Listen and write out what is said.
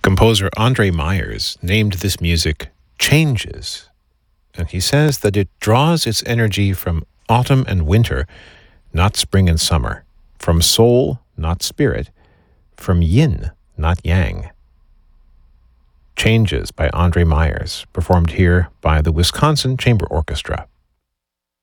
Composer Andre Myers named this music Changes, and he says that it draws its energy from autumn and winter, not spring and summer, from soul, not spirit, from yin, not yang. Changes by Andre Myers, performed here by the Wisconsin Chamber Orchestra.